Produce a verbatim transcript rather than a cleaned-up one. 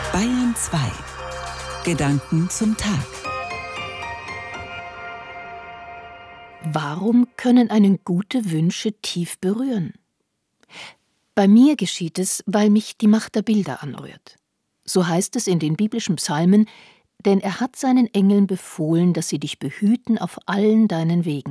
Bayern zwei. Gedanken zum Tag. Warum können einen gute Wünsche tief berühren? Bei mir geschieht es, weil mich die Macht der Bilder anrührt. So heißt es in den biblischen Psalmen: Denn er hat seinen Engeln befohlen, dass sie dich behüten auf allen deinen Wegen.